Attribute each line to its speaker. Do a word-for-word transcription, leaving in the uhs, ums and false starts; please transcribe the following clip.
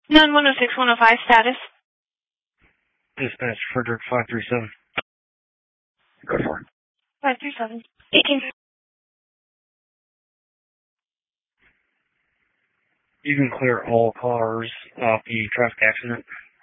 Speaker 1: nine one oh six one oh five, status.
Speaker 2: Dispatch, Frederick five three seven.
Speaker 3: Go for it.
Speaker 1: five three seven. eighteen.
Speaker 2: You can clear all cars off the traffic accident.